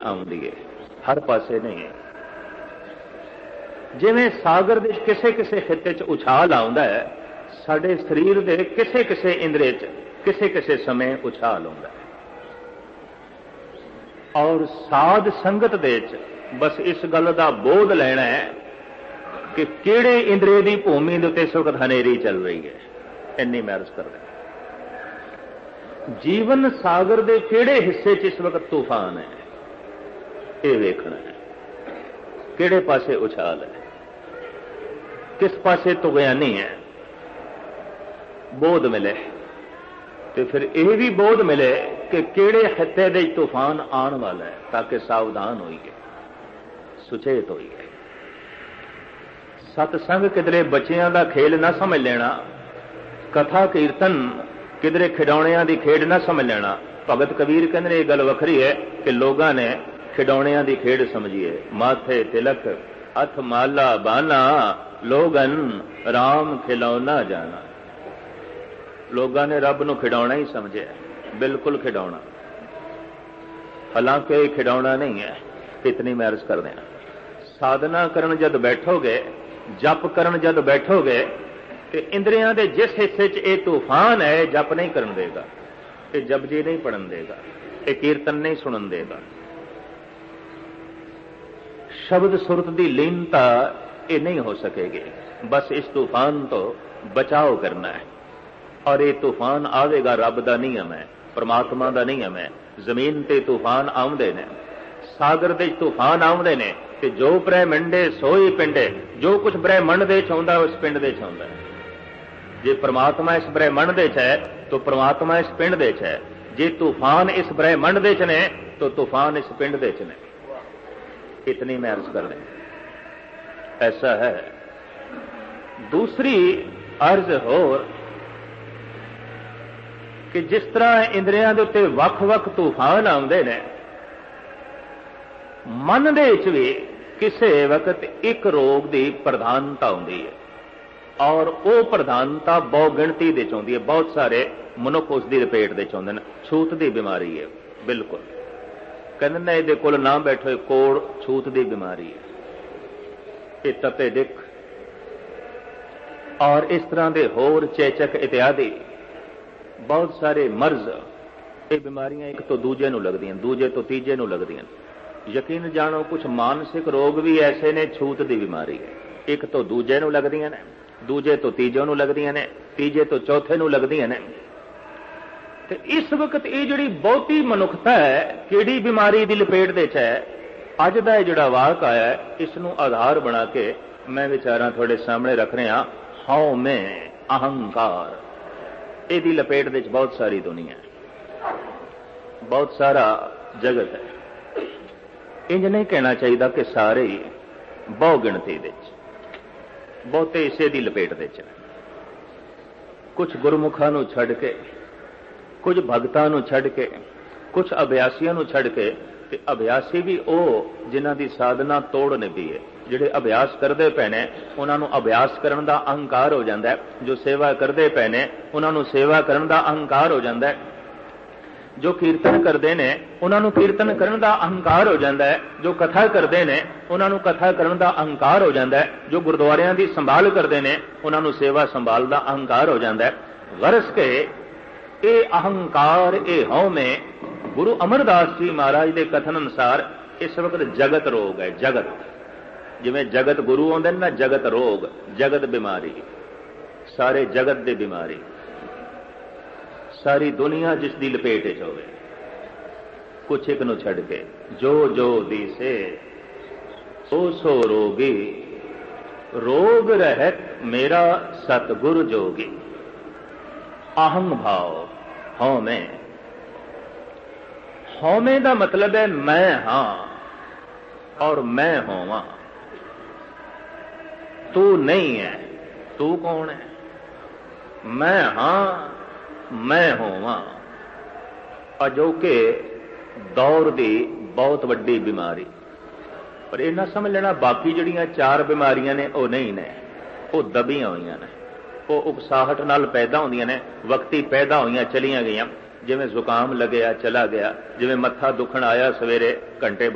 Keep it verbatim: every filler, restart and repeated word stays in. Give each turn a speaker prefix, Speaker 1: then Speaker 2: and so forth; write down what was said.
Speaker 1: आउंदी है, हर पासे नहीं है। जिवें सागर दे किसे किसे खिते च उछाल आउंदा है, साडे शरीर दे किसे किसे इंद्रिय च किसे किसे समय उछाल आउंदा है। और साध संगत दे च बस इस गल दा बोध लेना है कि किहड़े इंद्रिय दी भूमि दे उत्ते इस वक्त हनेरी चल रही है, इन्नी मैरज कर दे। जीवन सागर दे किहड़े हिस्से च इस वक्त तूफान है, ये वेखना है। किहड़े पासे उछाल है, किस पासे तुगयानी है। बोध मिले तो फिर यह भी बोध मिले कि किहड़े खिते दे तूफान आने वाला है, ताकि सावधान होइए, सुचेत होइए। सतसंग किधरे बच्चियां दा खेल ना समझ लेना, कथा कीर्तन किधरे खिडौणियां दी खेड ना समझ लेना। भगत कबीर कहते यह गल वखरी है कि लोगों ने खिडौणियां दी खेड समझिए। माथे तिलक हथ माला बाना, लोगन राम खिलौना जाना। लोगों ने रब नूं खिडौना ही समझे, बिल्कुल खिडौना, हालांकि खिडौना नहीं है। इतनी मैरज कर देना। साधना करन जद बैठोगे, जप करन जद बैठोगे, तो इंद्रियां दे जिस हिस्से च ये तूफान है, जप नहीं करन देगा, ये जपजी नहीं पढ़न देगा, ये कीर्तन नहीं सुनन देगा। शब्द सुरत की लीनता ये नहीं हो सकेगी। बस इस तूफान तो बचाव करना है। और ये तूफान आवेगा, रब का नियम है, परमात्मा का नियम है। जमीन ते तूफान आउंदे ने, सागर दे तूफान आउंदे ने, कि जो ब्रह्मंडे सोई पिंडे। जो कुछ ब्रह्मंड दे च आउंदा उस पिंड दे च आउंदा है। जे परमात्मा इस ब्रह्मंड दे च है तो परमात्मा इस पिंड दे च है। जे तूफान इस ब्रह्मंड दे च ने तो तूफान इस पिंड दे च ने। इतनी मैरज कर दें, ऐसा है। दूसरी अर्ज होर कि जिस तरह इंद्रियां दे उत्ते वख-वख तूफान आउंदे ने, मन दे विच भी किसी वक्त एक रोग की प्रधानता होंदी है। और वो प्रधानता बहुत गिणती दे चौंदी है। बहुत सारे मनुख उसकी लपेट दे चौंदे ने। छूत की बीमारी है, बिल्कुल कहते ने ये कोल ना बैठो, कोड़ छूत की बीमारी है। ये तपे दिख और इस तरह के होर चेचक इत्यादि बहुत सारे मर्ज, ये बीमारियां एक तो दूजे नूं लगदियां, दूजे तो तीजे नूं लगदियां। यकीन जानो कुछ मानसिक रोग भी ऐसे ने, छूत की बीमारी है। एक तो दूजे नूं लगदियां ने, दूजे तो तीजे नूं लगदियां ने, तीजे तो चौथे नूं लगदियां ने। ते इस वक्त ये जिहड़ी बहुती मनुखता है किहड़ी बीमारी की लपेट दे च है। अज दा जिहड़ा वाक आया है, इसनूं आधार बना के मैं विचारां तुहाडे सामने रख रहा। हौ में अहंकार, इहदी लपेट दे च बहुत सारी दुनिया है, बहुत सारा जगत है। इंज नहीं कहना चाहिए कि सारे ही बहु गिणती दे च, बहुते इसे दी लपेट दे च। कुछ गुरमुखां नूं छड्ड के, कुछ भगतां नूं छड्ड के, कुछ अभ्यासियों नूं छड्ड के। ते अभ्यासी भी वो जिन्हां दी साधना तोड़ नहीं पई है। जिहड़े अभ्यास करते पे ने उन्हां नूं अभ्यास करन दा अहंकार हो जाता है। जो सेवा करते पे ने उन्हां नूं सेवा करन दा अहंकार हो जाता है। जो कीर्तन करते हैं उन्होंने कीर्तन करने का अहंकार हो जाता है। जो कथा करते हैं उन्होंने कथा करने का अहंकार हो जाता है। जो गुरुद्वारियां की संभाल करते हैं उन्होंने सेवा संभाल का अहंकार हो जाता है। गरज के ये अहंकार ये हौ में गुरु अमरदास जी महाराज के कथन अनुसार इस वक्त जगत रोग है। जगत जिवें जगत गुरु आउंदे ना, जगत रोग, जगत बीमारी, सारे जगत की बीमारी, सारी दुनिया जिसकी लपेट च होवे। कुछ एक नूं छड्ड के जो जो दिसे सो सो रोगी, रोग रहत मेरा सतगुरु जोगी। अहम भाव हौ में, हौ में का मतलब है मैं हां और मैं होवां। तू नहीं है, तू कौन है? मैं हां, मैं होवां। अजोके दौर की बहुत वड्डी बीमारी। पर यह ना समझ लेना बाकी जड़ियां चार बीमारियां ने वो नहीं ने, वो दबियां हुई ने, वो उकसाहट नाल पैदा होंदियां ने, वक्ती पैदा हुई चलियां गई। जिवें जुकाम लगे चला गया, जिवें मत्था दुखण आया सवेरे घंटे